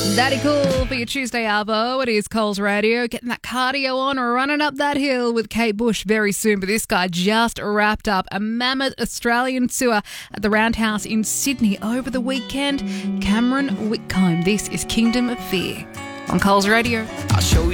Daddy Cool for your Tuesday Arvo. It is Coles Radio. Getting that cardio on, running up that hill with Kate Bush very soon. But this guy just wrapped up a mammoth Australian tour at the Roundhouse in Sydney over the weekend. Cameron Whitcomb. This is Kingdom of Fear on Coles Radio. I'll show you.